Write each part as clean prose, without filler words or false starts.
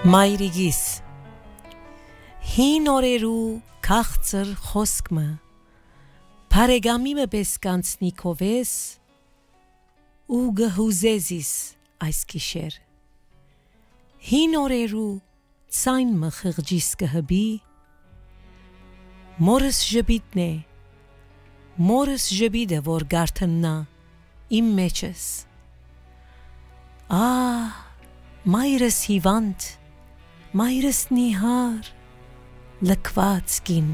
Մայրիգիս Հին օրերու քաղցր խոսքմը Փարեգամիմը պես կանցնի քովես ու գհուզեզիս այս գիշեր Հին օրերու ցայնմը խղճիս կհբի Մորս ժբիտն է Մորս ժբիդը որ գարթննա իմ մեջս Մայրս հիվանդ Մայրս նիհար լքված կին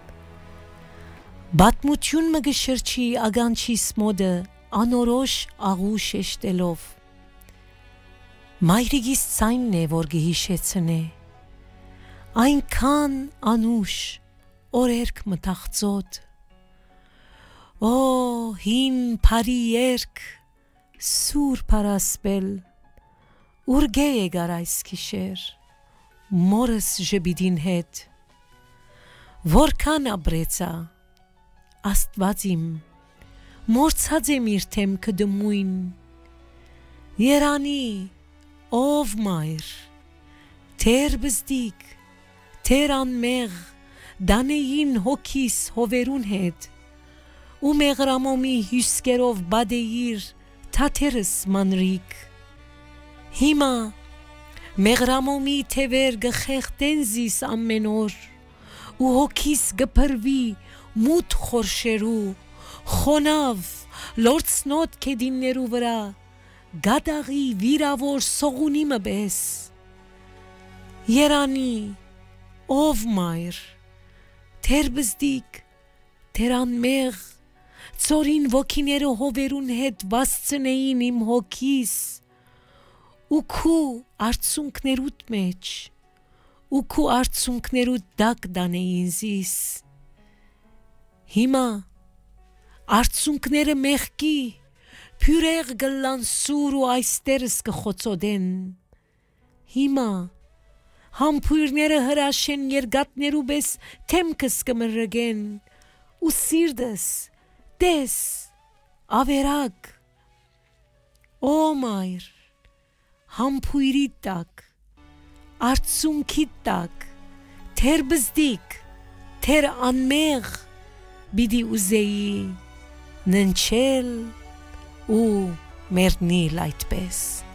Բատմություն մը գշրջի ագանչիս մոդը անորոշ աղուշ էշտելով Մայրիգիս ցայնն է որ գհիշեցնե Այնքան անուշ օրերք մտաղծոտ հին փարի երկ սուր փարասպել Ուրգե եկար այս գիշեր Մորս ժբիդին հետ Որքան ապրեցա Աստված իմ Մորցած եմ իր թեմքը դմույն Երանի ով մայր Թեր բզդիկ Թեր անմեղ Դանեին հոգիս հովերուն հետ ու մեղրամոմի հյուսկերով բադեիր թաթերս մանրիկ Հիմա Մեղրամոմի թևեր գխեղտեն զիս ամեն օր ու հոգիս գփրվի մութ խորշերու խոնավ լորցնոտ կեդիններու վրա գադաղի վիրավոր սողունիմը բես Երանի ով մայր թեր բզդիկ թեր անմեղ ծորին ոգիները հովերուն հետ վասցնեին իմ հոգիս ու քու արցունքներուտ մեջ ու քու արցունքներուտ դակ դանեին զիս Հիմա արցունքները մեղքի փյուրեղ գլան սուր ու այստերս կխոցոդեն Հիմա համբույրները հրաշեն երգատներու բես թեմքս կմրգեն ու սիրդս տես ավերակ մայր Համբույրի տակ, արցունքի տակ, թեր բզդիկ, թեր անմեղ, բիդի ուզեի ննչել ու մերնիլ այդպես